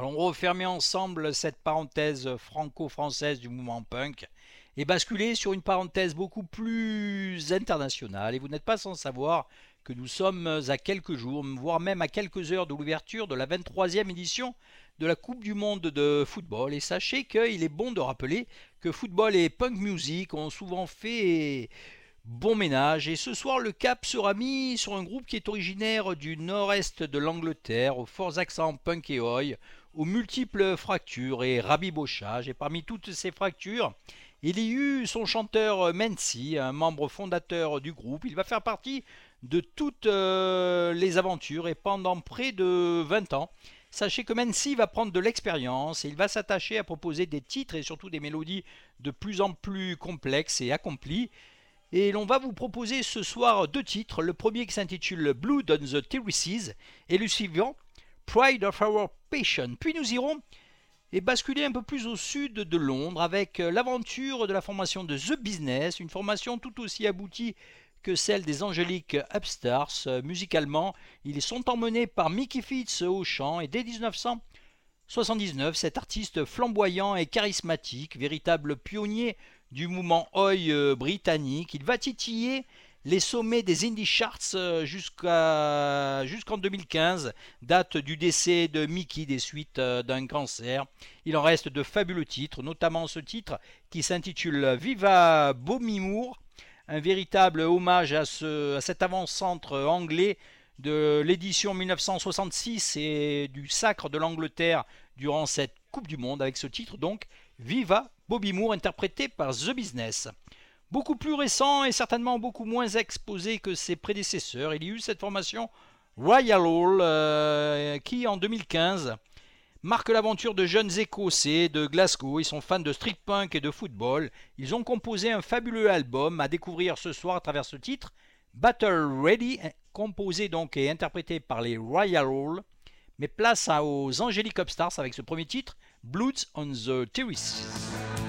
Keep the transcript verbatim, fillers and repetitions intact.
allons refermer ensemble cette parenthèse franco-française du mouvement punk et basculer sur une parenthèse beaucoup plus internationale. Et vous n'êtes pas sans savoir que nous sommes à quelques jours, voire même à quelques heures de l'ouverture de la vingt-troisième édition de la Coupe du Monde de football. Et sachez qu'il est bon de rappeler que football et punk music ont souvent fait bon ménage. Et ce soir, le cap sera mis sur un groupe qui est originaire du nord-est de l'Angleterre, aux forts accents punk et oi, aux multiples fractures et rabibochages. Et parmi toutes ces fractures, il y eut son chanteur Mency, un membre fondateur du groupe. Il va faire partie de toutes euh, les aventures et pendant près de vingt ans. Sachez que Mency va prendre de l'expérience et il va s'attacher à proposer des titres et surtout des mélodies de plus en plus complexes et accomplies. Et l'on va vous proposer ce soir deux titres. Le premier qui s'intitule Blood on the Terraces et le suivant Pride of Our Passion. Puis nous irons et basculer un peu plus au sud de Londres avec l'aventure de la formation de The Business, une formation tout aussi aboutie que celle des Angéliques Upstarts. Musicalement, ils sont emmenés par Mickey Fitz au chant et dès dix-neuf cent soixante-dix-neuf, cet artiste flamboyant et charismatique, véritable pionnier du mouvement oi britannique, il va titiller les sommets des indie charts jusqu'à, jusqu'en deux mille quinze, date du décès de Mickey des suites d'un cancer. Il en reste de fabuleux titres, notamment ce titre qui s'intitule Viva Bobby Moore, un véritable hommage à, ce, à cet avant-centre anglais de l'édition mille neuf cent soixante-six et du sacre de l'Angleterre durant cette Coupe du Monde, avec ce titre donc Viva Bobby Moore, interprété par The Business. Beaucoup plus récent et certainement beaucoup moins exposé que ses prédécesseurs, il y a eu cette formation Royal Hall euh, qui en deux mille quinze marque l'aventure de jeunes écossais de Glasgow. Ils sont fans de street punk et de football. Ils ont composé un fabuleux album à découvrir ce soir à travers ce titre Battle Ready, composé donc et interprété par les Royal Hall. Mais place aux Angéliques Upstarts avec ce premier titre Bloods on the Terraces.